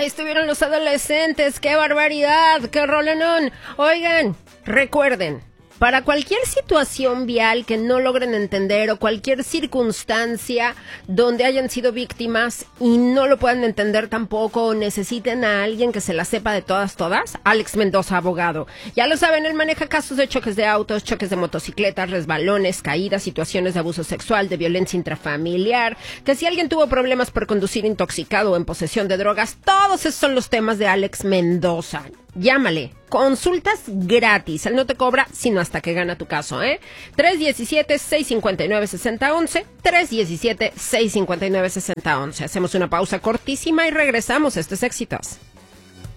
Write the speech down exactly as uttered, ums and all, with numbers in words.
estuvieron los adolescentes. ¡Qué barbaridad! ¡Qué rolonón! Oigan, recuerden, para cualquier situación vial que no logren entender o cualquier circunstancia donde hayan sido víctimas y no lo puedan entender tampoco o necesiten a alguien que se la sepa de todas, todas, Alex Mendoza, abogado. Ya lo saben, él maneja casos de choques de autos, choques de motocicletas, resbalones, caídas, situaciones de abuso sexual, de violencia intrafamiliar, que si alguien tuvo problemas por conducir intoxicado o en posesión de drogas, todos esos son los temas de Alex Mendoza. Llámale, consultas gratis, él no te cobra sino hasta que gana tu caso, ¿eh? tres uno siete, seis cinco nueve, seis cero uno uno, tres uno siete, seis cinco nueve, seis cero uno uno. Hacemos una pausa cortísima y regresamos, esto es Éxitos.